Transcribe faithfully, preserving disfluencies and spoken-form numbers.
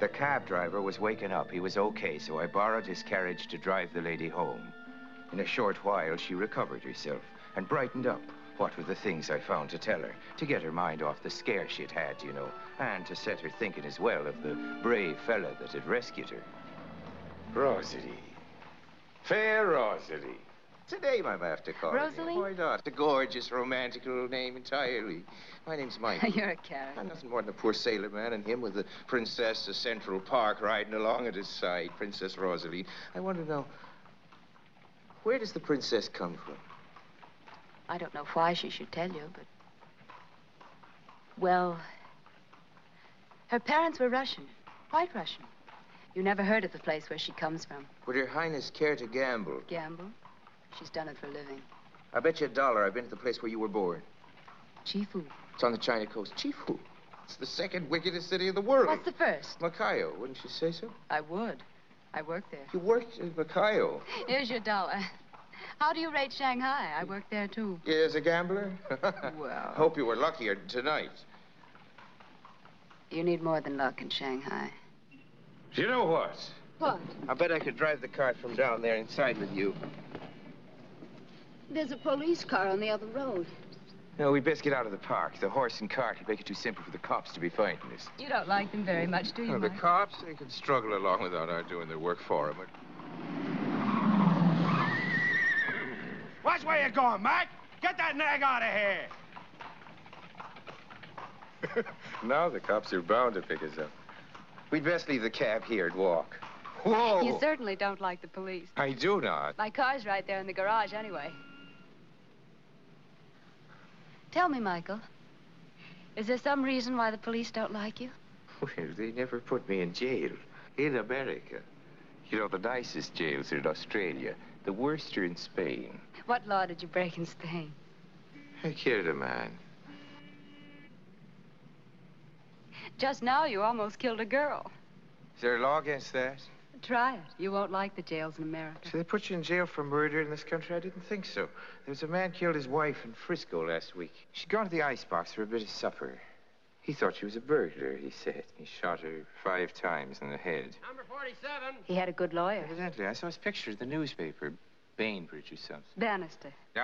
The cab driver was waking up. He was okay, so I borrowed his carriage to drive the lady home. In a short while, she recovered herself and brightened up. What were the things I found to tell her? To get her mind off the scare she'd had, you know, and to set her thinking as well of the brave fella that had rescued her. Rosalie. Fair Rosalie. It's a name I'm after calling Rosalie? you. Why not? It's a gorgeous, romantic little name entirely. My name's Michael. You're a carrot. I'm nothing more than a poor sailor man, and him with the princess of Central Park riding along at his side, Princess Rosalie. I want to know, where does the princess come from? I don't know why she should tell you, but... Well, her parents were Russian, white Russian. You never heard of the place where she comes from. Would Your Highness care to gamble? Gamble? She's done it for a living. I bet you a dollar I've been to the place where you were born. Chifu. It's on the China coast. Chifu. It's the second wickedest city in the world. What's the first? Macao, wouldn't you say so? I would. I work there. You worked in Macao? Here's your dollar. How do you rate Shanghai? I work there, too. Yeah, as a gambler? Well... Hope you were luckier tonight. You need more than luck in Shanghai. You know what? What? I bet I could drive the cart from down there inside with you. There's a police car on the other road. No, we'd best get out of the park. The horse and cart would make it too simple for the cops to be finding us. You don't like them very much, do you, Well, the Mike? cops, they can struggle along without our doing their work for them. Watch where you're going, Mike. Get that nag out of here. Now the cops are bound to pick us up. We'd best leave the cab here and walk. Whoa! You certainly don't like the police. I do not. My car's right there in the garage, anyway. Tell me, Michael, is there some reason why the police don't like you? Well, they never put me in jail. In America. You know, the nicest jails are in Australia. The worst are in Spain. What law did you break in Spain? I killed a man. Just now, you almost killed a girl. Is there a law against that? Try it. You won't like the jails in America. So they put you in jail for murder in this country? I didn't think so. There was a man killed his wife in Frisco last week. She'd gone to the icebox for a bit of supper. He thought she was a burglar, he said. He shot her five times in the head. Number forty-seven. He had a good lawyer. Evidently, I saw his picture in the newspaper. Bainbridge or something. Bannister.